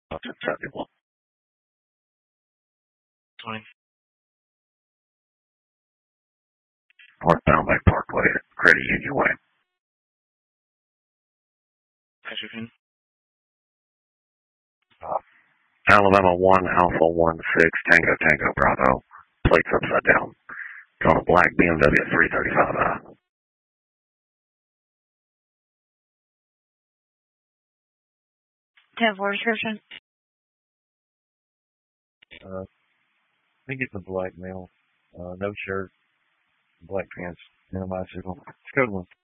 71. 20. Northbound Lake Parkway, Credit Union Way. Mexican. Alabama 1 Alpha 16 Tango Tango Bravo. Plates upside down. It's on a black BMW 335i. Have for description. I think it's a black male. No shirt, black pants, and a bicycle. It's a good one.